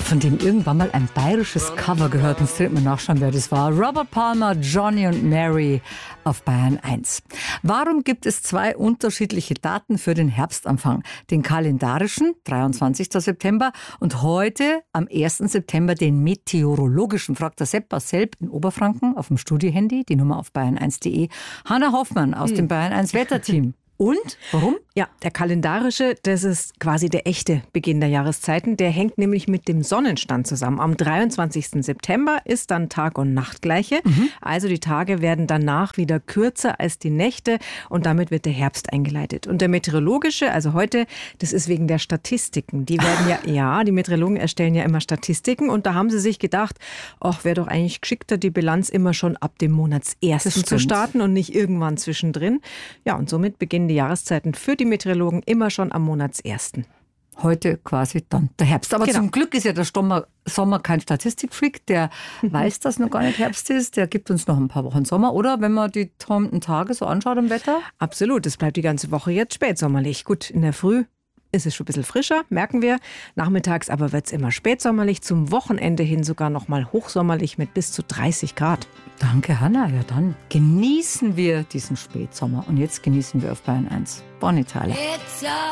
von dem irgendwann mal ein bayerisches Cover gehört. Uns dritte mal nachschauen, wer das war. Robert Palmer, Johnny und Mary auf Bayern 1. Warum gibt es zwei unterschiedliche Daten für den Herbstanfang? Den kalendarischen, 23. September, und heute, am 1. September, den meteorologischen. Fragt der Sepp aus Selb in Oberfranken auf dem Studiohandy, die Nummer auf bayern1.de. Hanna Hoffmann aus dem Bayern 1 Wetterteam. Und? Warum? Ja, der kalendarische, das ist quasi der echte Beginn der Jahreszeiten. Der hängt nämlich mit dem Sonnenstand zusammen. Am 23. September ist dann Tag- und Nachtgleiche. Also die Tage werden danach wieder kürzer als die Nächte und damit wird der Herbst eingeleitet. Und der meteorologische, also heute, das ist wegen der Statistiken. Die werden die Meteorologen erstellen ja immer Statistiken und da haben sie sich gedacht, ach, wäre doch eigentlich geschickter, die Bilanz immer schon ab dem Monatsersten zu starten und nicht irgendwann zwischendrin. Ja, und somit beginnen die Jahreszeiten für die Meteorologen immer schon am Monatsersten. Heute quasi dann der Herbst. Aber zum Glück ist ja der Sommer kein Statistikfreak, der weiß, dass noch gar nicht Herbst ist. Der gibt uns noch ein paar Wochen Sommer, oder? Wenn man die kommenden Tage so anschaut im Wetter? Absolut, es bleibt die ganze Woche jetzt spätsommerlich. Gut, in der Früh ist es schon ein bisschen frischer, merken wir. Nachmittags aber wird es immer spätsommerlich, zum Wochenende hin sogar noch mal hochsommerlich mit bis zu 30 Grad. Danke, Hanna. Ja, dann genießen wir diesen Spätsommer. Und jetzt genießen wir auf Bayern 1 Bonnie Tyler.